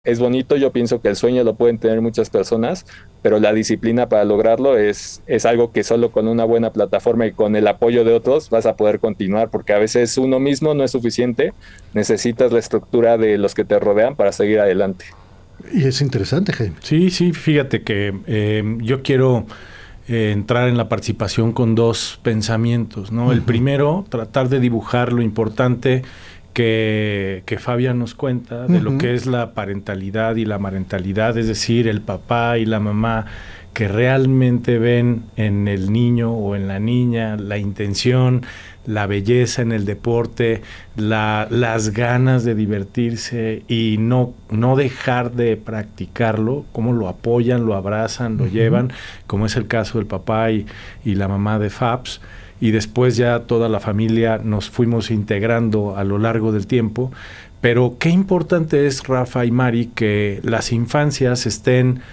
es bonito, yo pienso que el sueño lo pueden tener muchas personas, pero la disciplina para lograrlo es algo que solo con una buena plataforma y con el apoyo de otros vas a poder continuar, porque a veces uno mismo no es suficiente, necesitas la estructura de los que te rodean para seguir adelante. Y es interesante, Jaime. Sí, sí, fíjate que yo quiero entrar en la participación con dos pensamientos, ¿no? El primero, tratar de dibujar lo importante que Fabián nos cuenta de lo que es la parentalidad y la marentalidad, es decir, el papá y la mamá que realmente ven en el niño o en la niña la intención, la belleza en el deporte, las ganas de divertirse y no dejar de practicarlo, cómo lo apoyan, lo abrazan, lo llevan, como es el caso del papá y la mamá de Fabs. Y después ya toda la familia nos fuimos integrando a lo largo del tiempo. Pero qué importante es, Rafa y Mari, que las infancias estén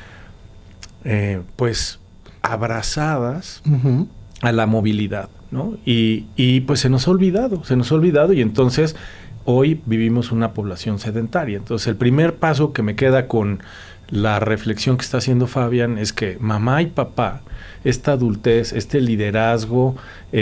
pues abrazadas a la movilidad, ¿no? Y pues se nos ha olvidado y entonces hoy vivimos una población sedentaria. Entonces el primer paso que me queda con la reflexión que está haciendo Fabián es que mamá y papá, esta adultez, este liderazgo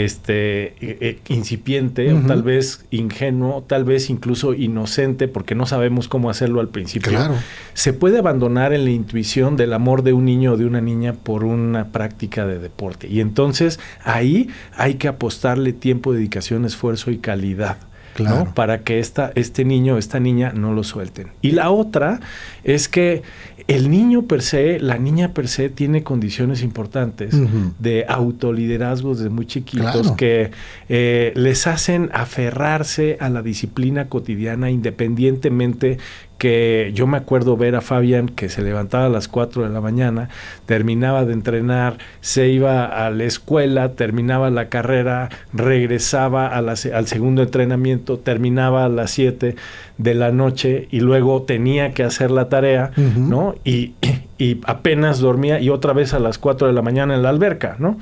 incipiente o tal vez ingenuo, tal vez incluso inocente porque no sabemos cómo hacerlo al principio, Claro. se puede abandonar en la intuición del amor de un niño o de una niña por una práctica de deporte. Y entonces ahí hay que apostarle tiempo, dedicación, esfuerzo y calidad. Claro. ¿No? Para que este niño, esta niña no lo suelten. Y la otra es que el niño per se, la niña per se tiene condiciones importantes de autoliderazgo desde muy chiquitos que les hacen aferrarse a la disciplina cotidiana independientemente que yo me acuerdo ver a Fabián que se levantaba a las 4 de la mañana, terminaba de entrenar, se iba a la escuela, terminaba la carrera, regresaba al segundo entrenamiento, terminaba a las 7 de la noche y luego tenía que hacer la tarea, ¿no? Y apenas dormía y otra vez a las 4 de la mañana en la alberca, ¿no?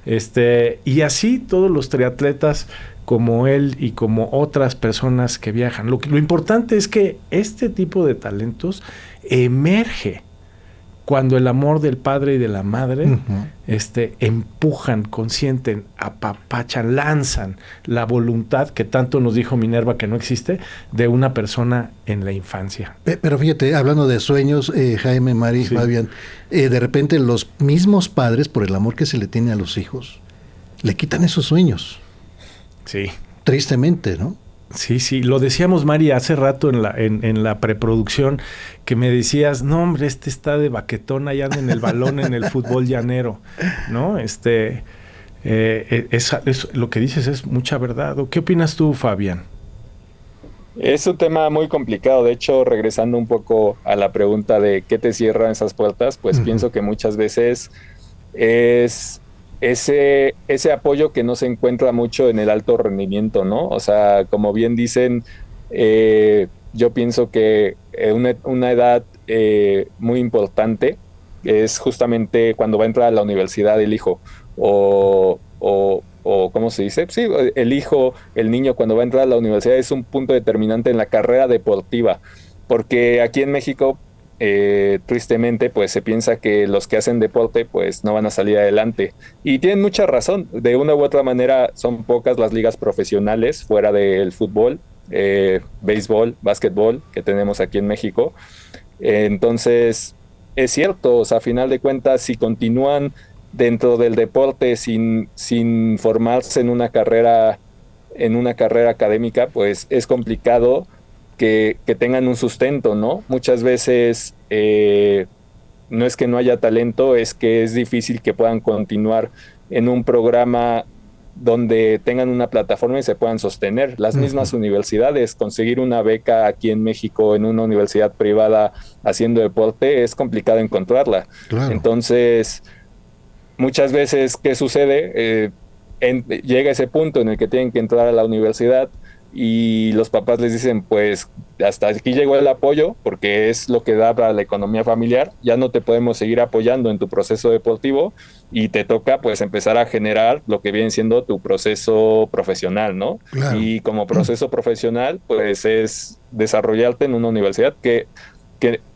Y así todos los triatletas como él y como otras personas que viajan. Lo importante es que este tipo de talentos emerge cuando el amor del padre y de la madre empujan, consienten, apapachan, lanzan la voluntad que tanto nos dijo Minerva que no existe de una persona en la infancia. Pero fíjate, hablando de sueños, Jaime, Mari, Fabián, de repente los mismos padres, por el amor que se le tiene a los hijos, le quitan esos sueños. Sí. Tristemente, ¿no? Sí, sí, lo decíamos, Mari, hace rato en la preproducción, que me decías, no, hombre, está de baquetón allá en el balón en el fútbol llanero, ¿no? Lo que dices es mucha verdad. ¿Qué opinas tú, Fabián? Es un tema muy complicado. De hecho, regresando un poco a la pregunta de qué te cierran esas puertas, pues pienso que muchas veces es ese apoyo que no se encuentra mucho en el alto rendimiento, ¿no? O sea, como bien dicen, yo pienso que una edad muy importante es justamente cuando va a entrar a la universidad el hijo, o ¿cómo se dice? Sí, el hijo, el niño cuando va a entrar a la universidad es un punto determinante en la carrera deportiva, porque aquí en México tristemente pues se piensa que los que hacen deporte pues no van a salir adelante y tienen mucha razón. De una u otra manera son pocas las ligas profesionales fuera del fútbol, béisbol, básquetbol que tenemos aquí en México. Entonces es cierto, o sea, a final de cuentas si continúan dentro del deporte sin formarse en una carrera académica, pues es complicado que tengan un sustento, ¿no? Muchas veces no es que no haya talento, es que es difícil que puedan continuar en un programa donde tengan una plataforma y se puedan sostener. Las mismas universidades, conseguir una beca aquí en México en una universidad privada haciendo deporte es complicado encontrarla. Claro. Entonces, muchas veces, ¿qué sucede? Llega ese punto en el que tienen que entrar a la universidad y los papás les dicen, pues hasta aquí llegó el apoyo, porque es lo que da para la economía familiar, ya no te podemos seguir apoyando en tu proceso deportivo y te toca pues empezar a generar lo que viene siendo tu proceso profesional, ¿no? Claro. Y como proceso profesional, pues es desarrollarte en una universidad que